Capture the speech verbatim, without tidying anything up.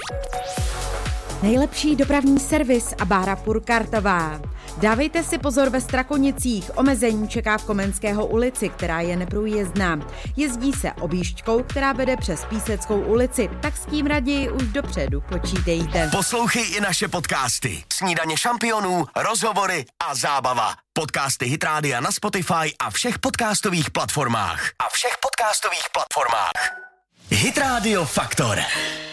Nejlepší dopravní servis a Bára Purkartová. Dávejte si pozor ve Strakonicích. Omezení čeká v Komenského ulici, která je neprůjezdná. Jezdí se objížďkou, která vede přes Píseckou ulici, tak s tím raději už dopředu počítejte. Poslouchej i naše podcasty. Snídaně šampionů, rozhovory a zábava. Podcasty Hit Rádia na Spotify a všech podcastových platformách. A všech podcastových platformách. Hit Radio Faktor.